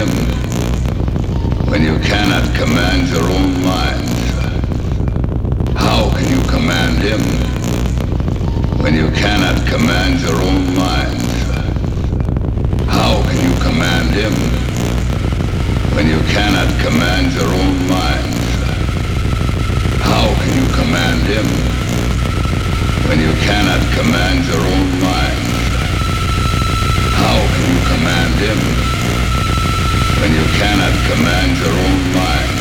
him when you cannot command your own mind? How can you command him when you cannot command your own mind? How can you command him when you cannot command your own mind? How can you command him when you cannot command your own mind? How can you command him when you cannot command your own mind?